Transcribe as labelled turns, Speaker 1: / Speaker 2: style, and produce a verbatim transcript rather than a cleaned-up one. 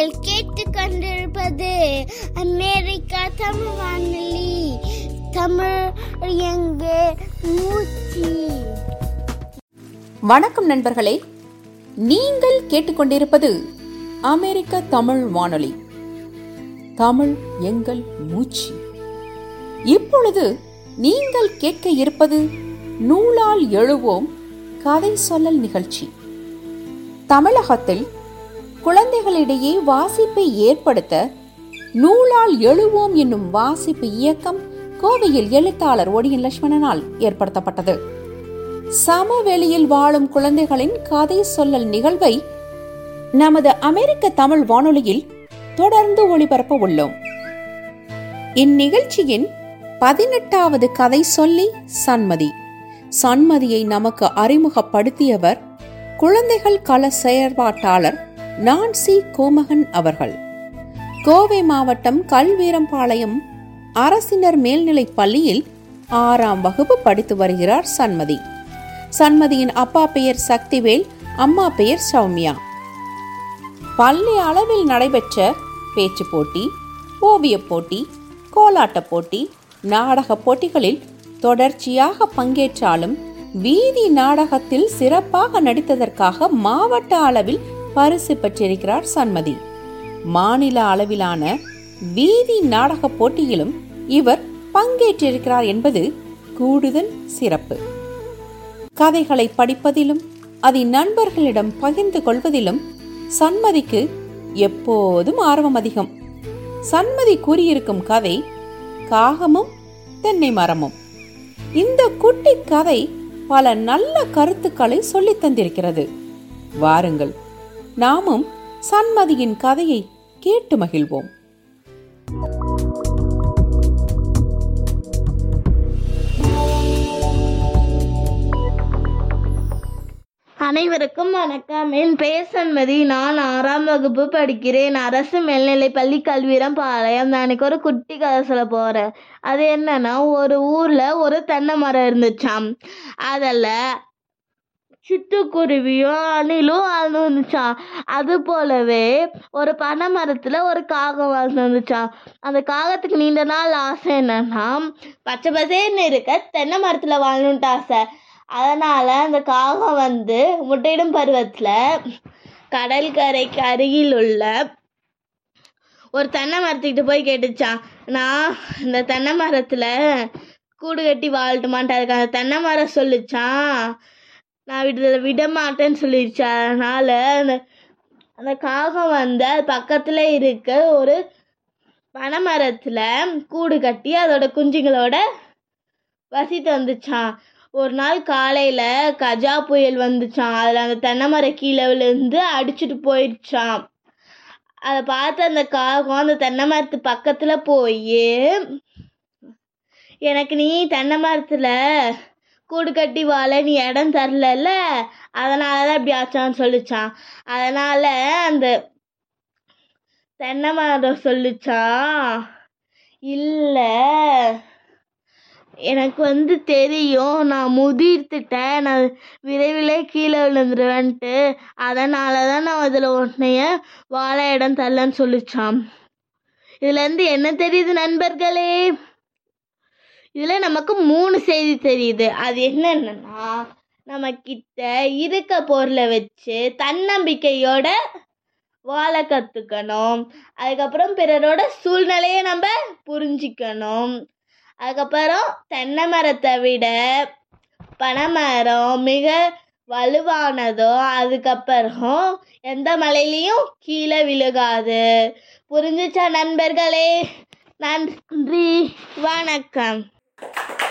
Speaker 1: நீங்கள் கேட்டுக்கொண்டிருப்பது அமெரிக்கா தமிழ் வானொலி. தமிழ் எங்கே மூச்சு.
Speaker 2: வணக்கம் நண்பர்களே, நீங்கள் கேட்டுக்கொண்டிருப்பது அமெரிக்க தமிழ் வானொலி. தமிழ் எங்கள் மூச்சு. இப்பொழுது நீங்கள் கேட்க இருப்பது நூலால் எழுவோம் கதை சொல்லல் நிகழ்ச்சி. தமிழகத்தில் குழந்தைகளிடையே வாசிப்பை ஏற்படுத்த நூலால் எழுவோம் என்னும் வாசிப்பு இயக்கம் கோவையில் எழுத்தாளர் ஒடியன் லட்சுமணனால் ஏற்படுத்தப்பட்டது. சமவெளியில் வாழும் குழந்தைகளின் கதை சொல்லல் நிகழ்வை நமது அமெரிக்க தமிழ் வானொலியில் தொடர்ந்து ஒளிபரப்ப உள்ளோம். இந்நிகழ்ச்சியின் பதினெட்டாவது கதை சொல்லி சண்மதி. சண்மதியை நமக்கு அறிமுகப்படுத்தியவர் குழந்தைகள் கள செயற்பாட்டாளர் நான்சி கோமகன் அவர்கள். கோவை மாவட்டம் கல்வீரம்பாளையம் அரசினர் மேல்நிலைப் பள்ளியில் ஆறாம் வகுப்பு படித்து வருகிறார் சண்மதி. சண்மதியின் அப்பா பெயர் சக்திவேல், அம்மா பெயர் சௌமியா. பள்ளி அளவில் நடைபெற்ற பேச்சு போட்டி, ஓவியப் போட்டி, கோலாட்ட போட்டி, நாடக போட்டிகளில் தொடர்ச்சியாக பங்கேற்றாலும் வீதி நாடகத்தில் சிறப்பாக நடித்ததற்காக மாவட்ட அளவில் பரிசு பெற்றிருக்கிறார் சண்மதி. மாநில அளவிலான வீதி நாடக போட்டியிலும் இவர் பங்கேற்றிருக்கிறார் என்பது கூடுதல் சிறப்பு. கதைகளை படிப்பதிலும் அதை நண்பர்களிடம் பகிர்ந்து கொள்வதிலும் சண்மதிக்கு எப்போதும் ஆர்வம் அதிகம். சண்மதி கூறியிருக்கும் கதை காகமும் தென்னை மரமும். இந்த குட்டி கதை பல நல்ல கருத்துக்களை சொல்லித் தந்திருக்கிறது. வாருங்கள், நாமும் சண்மதியின் கதையை கேட்டு மகிழ்வோம்.
Speaker 3: அனைவருக்கும் வணக்கம். என் பெயர் சண்மதி. நான் ஆறாம் வகுப்பு படிக்கிறேன். அரசு மேல்நிலைப் பள்ளி கல்வீரம்பாளையம். நான் இன்னைக்கு ஒரு குட்டி கதை சொல்ல போறேன். அது என்னன்னா, ஒரு ஊர்ல ஒரு தென்னை மரம் இருந்துச்சாம். அதில் சிட்டுக்குருவியும் அணிலும் வாழ்ந்து வந்துச்சான். அது போலவே ஒரு பனை மரத்துல ஒரு காகம் வாழ்ந்து வந்துச்சான். அந்த காகத்துக்கு நீண்ட நாள் ஆசை என்னன்னா, பச்சை பசேன்னு இருக்க தென்னை மரத்துல வாழணுன்ட்டு ஆசை. அதனால அந்த காகம் வந்து முட்டையிடும் பருவத்துல கடற்கரைக்கு அருகில் உள்ள ஒரு தென்னை மரத்துக்கிட்ட போய் கேட்டுச்சான், நான் இந்த தென்னை மரத்துல கூடு கட்டி வாழட்டுமான்ட்டு. அதுக்கு அந்த தென்னை மரம் சொல்லிச்சான், நான் விட விட மாட்டேன்னு சொல்லிடுச்சு. அதனால அந்த அந்த காகம் வந்து அது பக்கத்துல இருக்க ஒரு பனை மரத்துல கூடு கட்டி அதோட குஞ்சுங்களோட வசித்து வந்துச்சான். ஒரு நாள் காலையில கஜா புயல் வந்துச்சான். அதுல அந்த தென்னை மரம் கீழே விழுந்து அடிச்சுட்டு போயிடுச்சான். அதை பார்த்து அந்த காகம் அந்த தென்னை மரத்து பக்கத்துல போய், எனக்கு நீ தென்னை மரத்துல கூடு கட்டி வாழ நீ இடம் தரல, அதனாலதான் இப்படி ஆச்சான்னு சொல்லிச்சான். அதனால அந்த தென்னை மரம் சொல்லிச்சான், இல்ல எனக்கு வந்து தெரியும், நான் முதிர்த்துட்டேன், நான் விரைவிலே கீழே விழுந்துருவேன்ட்டு, அதனால தான் நான் அதில் உன்னைய வாழ இடம் தரலன்னு சொல்லிச்சான். இதுலேருந்து என்ன தெரியுது நண்பர்களே? இதில் நமக்கு மூணு செய்தி தெரியுது. அது என்னென்னா, நம்ம கிட்ட இருக்க பொருளை வச்சு தன்னம்பிக்கையோட வாழ கற்றுக்கணும். அதுக்கப்புறம் பிறரோட சூழ்நிலையை நம்ம புரிஞ்சிக்கணும். அதுக்கப்புறம் தென்னை மரத்தை விட பனைமரம் மிக வலுவானதோ, அதுக்கப்புறம் எந்த மலையிலையும் கீழே விழுகாது. புரிஞ்சுச்சா நண்பர்களே? நன்றி, வணக்கம்.